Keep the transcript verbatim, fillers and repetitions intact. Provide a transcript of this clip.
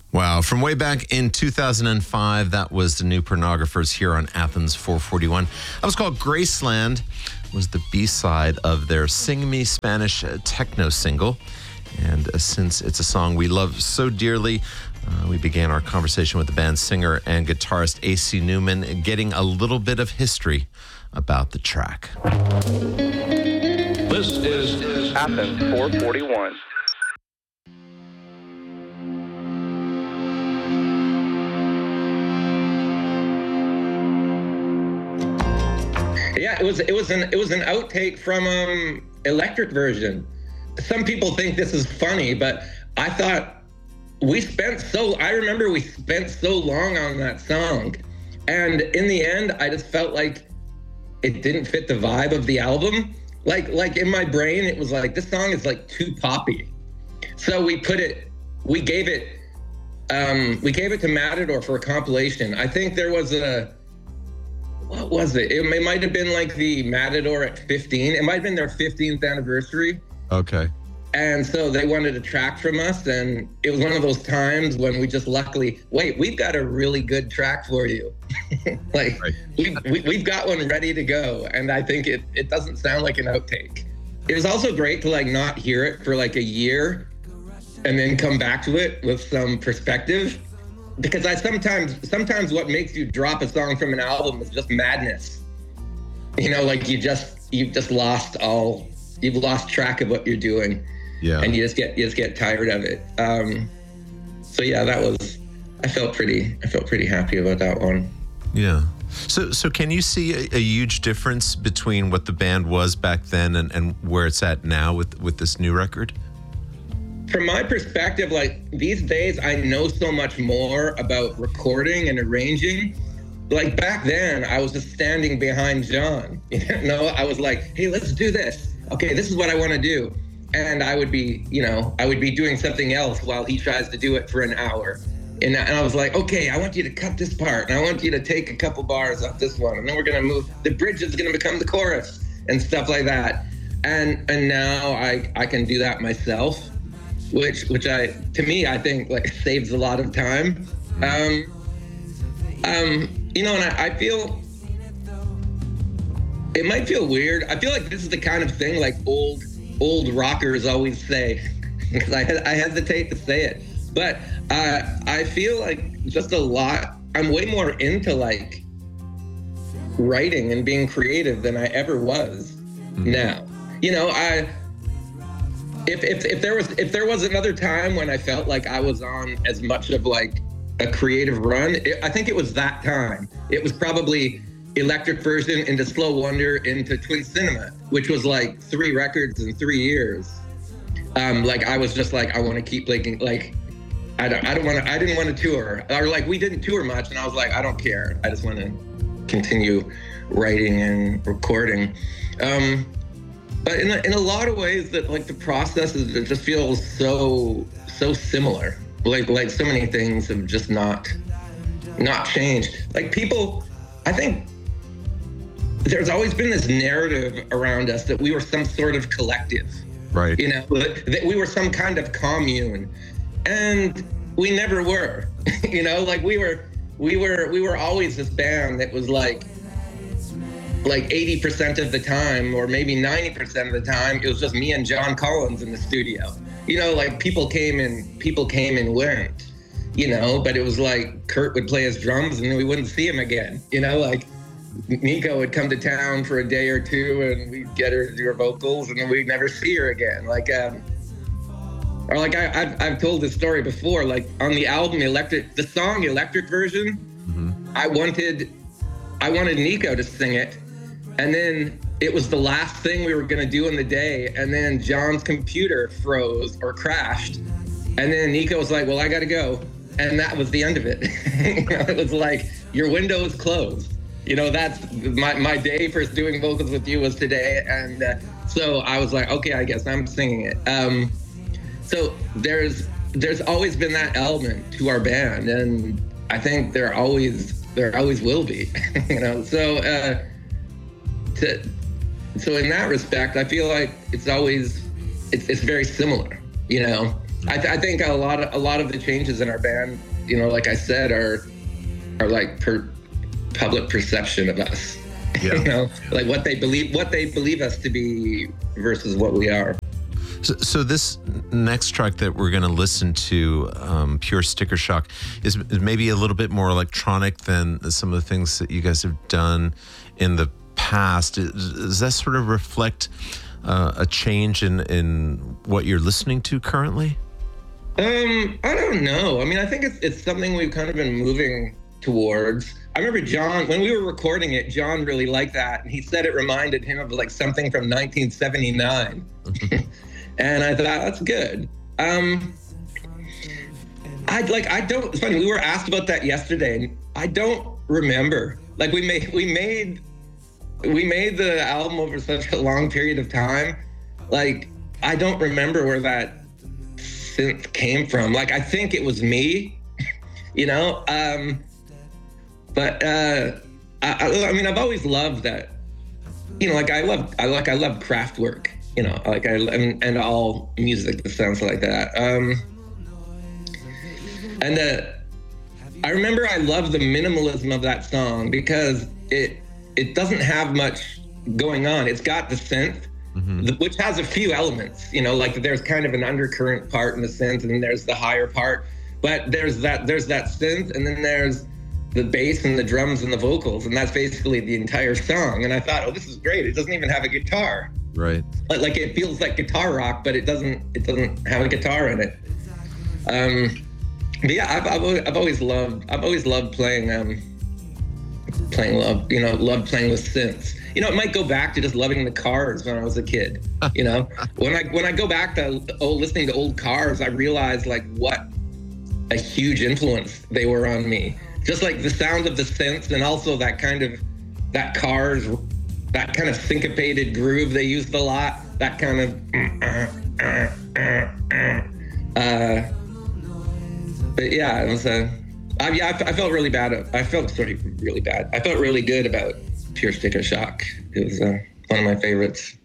Wow. From way back in two thousand five, that was the New Pornographers here on Athens four forty-one. That was called Graceland. It was the B-side of their Sing Me Spanish techno single. And uh, since it's a song we love so dearly, uh, we began our conversation with the band's singer and guitarist A C Newman, getting a little bit of history about the track. This is Athens four forty-one. Yeah, it was it was an it was an outtake from um Electric Version. Some people think this is funny, but I thought we spent so I remember we spent so long on that song, and in the end, I just felt like it didn't fit the vibe of the album. Like like in my brain, it was like this song is like too poppy. So we put it, we gave it, um, we gave it to Matador for a compilation. I think there was a. What was it? It, it might have been like the Matador at fifteen. It might have been their fifteenth anniversary. Okay. And so they wanted a track from us, and it was one of those times when we just luckily, wait, we've got a really good track for you. like, right. we, we, we've got one ready to go, and I think it, it doesn't sound like an outtake. It was also great to like not hear it for like a year and then come back to it with some perspective. Because I sometimes, sometimes what makes you drop a song from an album is just madness. You know, like you just, you've just lost all, you've lost track of what you're doing. Yeah. And you just get, you just get tired of it. Um, so yeah, that was, I felt pretty, I felt pretty happy about that one. Yeah. So, so can you see a, a huge difference between what the band was back then and, and where it's at now with, with this new record? From my perspective, like these days, I know so much more about recording and arranging. Like back then, I was just standing behind John. You know, I was like, hey, let's do this. Okay, this is what I want to do. And I would be, you know, I would be doing something else while he tries to do it for an hour. And, and I was like, okay, I want you to cut this part. And I want you to take a couple bars off this one. And then we're going to move, the bridge is going to become the chorus and stuff like that. And and now I, I can do that myself. Which, which I, to me, I think like saves a lot of time. Um, um, you know, and I, I feel, it might feel weird. I feel like this is the kind of thing like old, old rockers always say, because I, I hesitate to say it. But uh, I feel like just a lot, I'm way more into like writing and being creative than I ever was mm-hmm. now. You know, I, If, if if there was if there was another time when I felt like I was on as much of like a creative run, it, I think it was that time. It was probably Electric Version into Slow Wonder into Twin Cinema, which was like three records in three years. Um, like I was just like I want to keep making like I don't I don't want to I didn't want to tour or like we didn't tour much, and I was like I don't care. I just want to continue writing and recording. Um, But in a, in a lot of ways, that like the process is, it just feels so so similar. Like like so many things have just not not changed. Like people, I think there's always been this narrative around us that we were some sort of collective, right? You know, that we were some kind of commune, and we never were. You know, like we were we were we were always this band that was like. like eighty percent of the time, or maybe ninety percent of the time, it was just me and John Collins in the studio. You know, like people came and people came and went, you know, but it was like Kurt would play his drums and then we wouldn't see him again. You know, like Nico would come to town for a day or two and we'd get her to do her vocals and then we'd never see her again. Like, um, or like I, I've, I've told this story before, like on the album, Electric, the song Electric Version, mm-hmm. I wanted, I wanted Nico to sing it. And then it was the last thing we were going to do in the day. And then John's computer froze or crashed. And then Nico was like, well, I got to go. And that was the end of it. You know, it was like, your window is closed. You know, that's my, my day for doing vocals with you was today. And uh, so I was like, okay, I guess I'm singing it. Um, so there's there's always been that element to our band. And I think there always there always will be. You know, so... Uh, To, so in that respect, I feel like it's always, it's, it's very similar, you know? I, th- I think a lot of a lot of the changes in our band, you know, like I said, are are like per public perception of us. Yeah. You know, like what they believe what they believe us to be versus what we are. So, so this next track that we're going to listen to, um, Pure Sticker Shock, is, is maybe a little bit more electronic than some of the things that you guys have done in the past. Does that sort of reflect uh, a change in, in what you're listening to currently? Um, I don't know. I mean, I think it's it's something we've kind of been moving towards. I remember John, when we were recording it, John really liked that, and he said it reminded him of like something from nineteen seventy-nine. And I thought, that's good. Um, I like, I don't, it's funny, we were asked about that yesterday, and I don't remember. Like we made, we made, we made the album over such a long period of time. Like, I don't remember where that synth came from. Like, I think it was me, you know? Um, but, uh, I, I mean, I've always loved that, you know, like I love, I like, I love Kraftwerk. You know, like I and, and all music that sounds like that. Um, and uh, I remember I love the minimalism of that song because it it doesn't have much going on. It's got the synth, mm-hmm. which has a few elements. You know, like there's kind of an undercurrent part in the synth, and then there's the higher part. But there's that there's that synth, and then there's the bass and the drums and the vocals, and that's basically the entire song. And I thought, oh, this is great. It doesn't even have a guitar. Right. Like, like it feels like guitar rock, but it doesn't. It doesn't have a guitar in it. Um, but yeah, I've, I've always, I've always loved. I've always loved playing. Um, playing love. You know, loved playing with synths. You know, it might go back to just loving the Cars when I was a kid. You know, when I when I go back to old listening to old Cars, I realize like what a huge influence they were on me. Just like the sound of the synths, and also that kind of that Cars. That kind of syncopated groove they used a lot. That kind of, uh, but yeah, it was a. I, yeah, I, I felt really bad. I felt sort of really bad. I felt really good about Pure Sticker Shock. It was uh, one of my favorites.